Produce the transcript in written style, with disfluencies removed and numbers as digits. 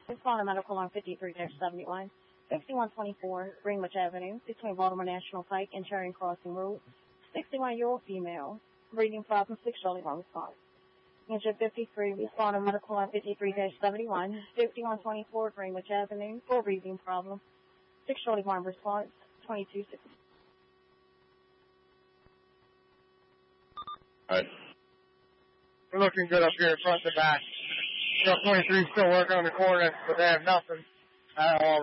Responding medical on 53-71, 6124 Greenwich Avenue, between Baltimore National Pike and Charing Crossing Road. 61-year-old female, breathing problem, 6 shortly one response. Injured 53, responding medical on 53-71, 5124 Greenwich Avenue, for breathing problem, 6 shortly one response, 2260. Alright. We're looking good up here front to back. Truck 23 still working on the corner, but they have nothing.